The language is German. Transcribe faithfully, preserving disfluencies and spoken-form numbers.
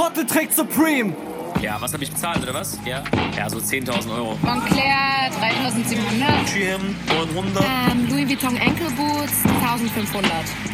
Trottel trägt Supreme. Ja, was habe ich bezahlt, oder was? Ja, ja, so zehntausend Euro. Moncler dreitausendsiebenhundert. G M neunhundert. Ähm, Louis Vuitton Ankle Boots eintausendfünfhundert.